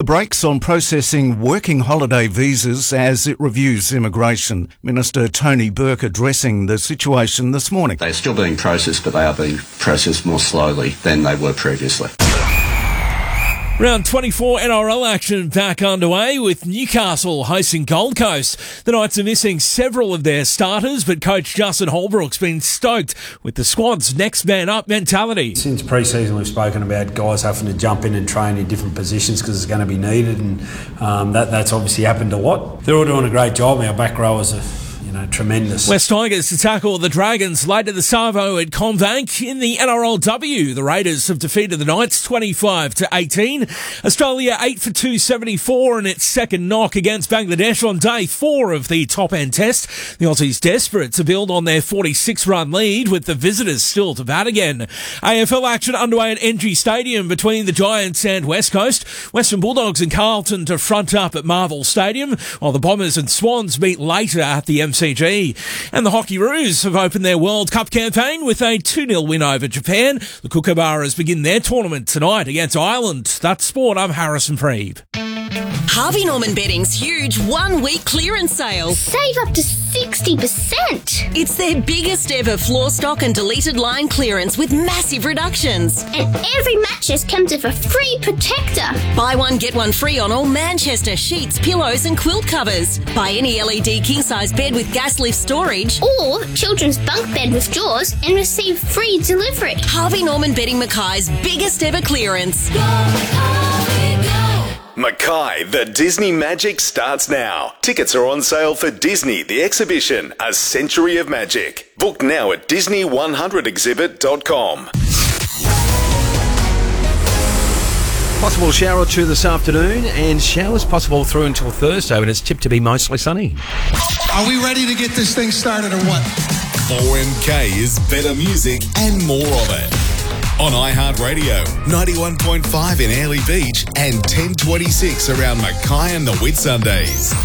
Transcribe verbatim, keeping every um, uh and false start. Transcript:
brakes on processing working holiday visas as it reviews immigration. Minister Tony Burke addressing the situation this morning. They're still being processed, but they are being processed more slowly than they were previously. Round twenty-four N R L action back underway with Newcastle hosting Gold Coast. The Knights are missing several of their starters, but coach Justin Holbrook's been stoked with the squad's next man up mentality. Since pre-season we've spoken about guys having to jump in and train in different positions because it's going to be needed, and um, that, that's obviously happened a lot. They're all doing a great job. Our back rowers are You know, tremendous. West Tigers to tackle the Dragons late at the Savo at Combank in the N R L W. The Raiders have defeated the Knights twenty-five to eighteen. Australia eight for two seventy-four in its second knock against Bangladesh on day four of the top-end test. The Aussies desperate to build on their forty-six run lead with the visitors still to bat again. A F L action underway at N G Stadium between the Giants and West Coast. Western Bulldogs and Carlton to front up at Marvel Stadium, while the Bombers and Swans meet later at the M C G. And the Hockeyroos have opened their World Cup campaign with a two nil win over Japan. The Kookaburras begin their tournament tonight against Ireland. That's sport. I'm Harrison Freeb. Harvey Norman Bedding's huge one-week clearance sale. Save up to sixty percent. It's their biggest ever floor stock and deleted line clearance with massive reductions. And every mattress comes with a free protector. Buy one, get one free on all Manchester sheets, pillows and quilt covers. Buy any L E D king-size bed with gas lift storage. Or children's bunk bed with drawers and receive free delivery. Harvey Norman Bedding Mackay's biggest ever clearance. Go, Harvey, go. Mackay, the Disney Magic starts now. Tickets are on sale for Disney, the exhibition, A Century of Magic. Book now at disney one hundred exhibit dot com. Possible shower or two this afternoon, and showers possible through until Thursday, when it's tipped to be mostly sunny. Are we ready to get this thing started or what? four M K is better music and more of it. On iHeartRadio, ninety-one point five in Airlie Beach and ten twenty-six around Mackay and the Whitsundays.